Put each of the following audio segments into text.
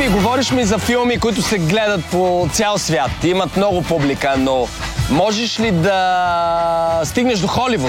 Липи, говориш ми за филми, които се гледат по цял свят. Имат много публика, но можеш ли да стигнеш до Холивуд?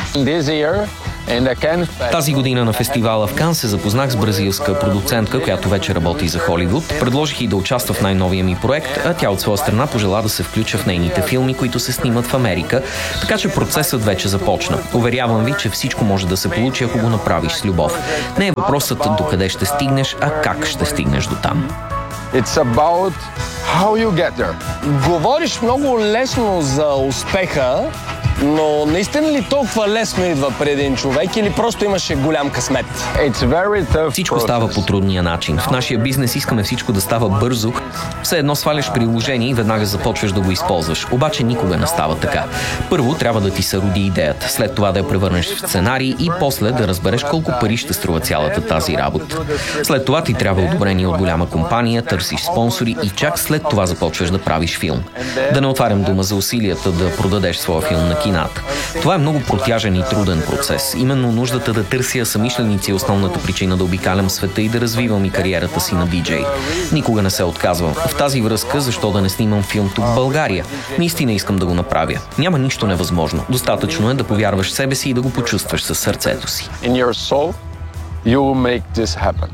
Тази година на фестивала в Кан се запознах с бразилска продуцентка, която вече работи за Холивуд. Предложих и да участва в най-новия ми проект, а тя от своя страна пожела да се включа в нейните филми, които се снимат в Америка, така че процесът вече започна. Уверявам ви, че всичко може да се получи, ако го направиш с любов. Не е въпросът докъде ще стигнеш, а как ще стигнеш до там. It's about how you get there. Говориш много лесно за успеха, но наистина ли толкова лесно идва при един човек или просто имаше голям късмет? Всичко става по трудния начин. В нашия бизнес искаме всичко да става бързо. Все едно сваляш приложение и веднага започваш да го използваш. Обаче никога не става така. Първо трябва да ти се роди идеята, след това да я превърнеш в сценарий и после да разбереш колко пари ще струва цялата тази работа. След това ти трябва одобрение от голяма компания, търсиш спонсори и чак след това започваш да правиш филм. Да не отварям дума за усилията да продадеш своя филм на кината. Това е много протяжен и труден процес. Именно нуждата да търся съмишленици е основната причина да обикалям света и да развивам и кариерата си на диджей. Никога не се отказвам. В тази връзка, защо да не снимам филм тук в България? Наистина искам да го направя. Няма нищо невъзможно. Достатъчно е да повярваш в себе си и да го почувстваш със сърцето си. In your soul, you will make this happen.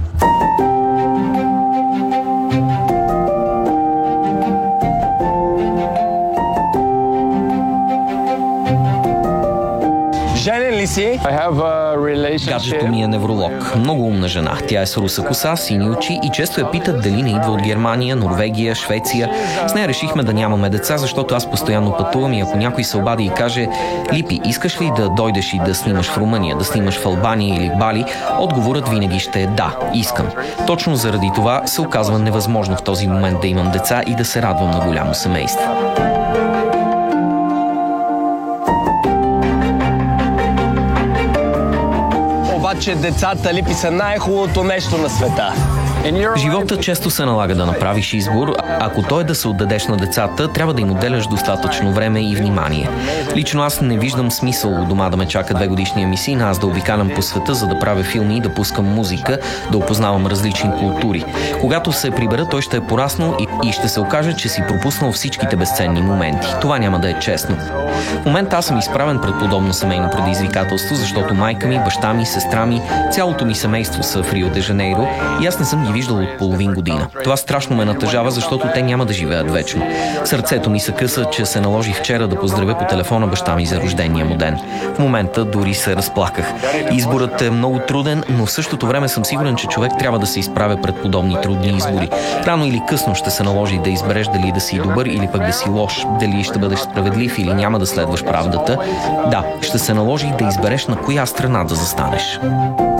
Женен ли си? Гаджето ми е невролог. Много умна жена. Тя е с руса коса, сини очи и често я питат дали не идва от Германия, Норвегия, Швеция. С нея решихме да нямаме деца, защото аз постоянно пътувам и ако някой се обади и каже: Липи, искаш ли да дойдеш и да снимаш в Румъния, да снимаш в Албания или в Бали, отговорът винаги ще е да, искам. Точно заради това се оказва невъзможно в този момент да имам деца и да се радвам на голямо семейство. Че децата, Липи, са най-хубавото нещо на света. В живота често се налага да направиш избор. Ако той е да се отдадеш на децата, трябва да им отделяш достатъчно време и внимание. Лично аз не виждам смисъл у дома да ме чака 2-годишния ми син, аз да обикалям по света, за да правя филми и да пускам музика, да опознавам различни култури. Когато се прибера, той ще е пораснал и ще се окаже, че си пропуснал всичките безценни моменти. Това няма да е честно. В момента аз съм изправен пред подобно семейно предизвикателство, защото майка ми, баща ми, сестра ми, цялото ми семейство са в Рио де Жанейро и аз не съм ги виждал от половин година. Това страшно ме натъжава, защото те няма да живеят вечно. Сърцето ми се къса, че се наложи вчера да поздравя по телефона баща ми за рождения му ден. В момента дори се разплаках. Изборът е много труден, но в същото време съм сигурен, че човек трябва да се изправя пред подобни трудни избори. Рано или късно ще се наложи да избереш дали да си добър или пък да си лош, дали ще бъдеш справедлив или няма да следваш правдата. Да, ще се наложи да избереш на коя страна да застанеш.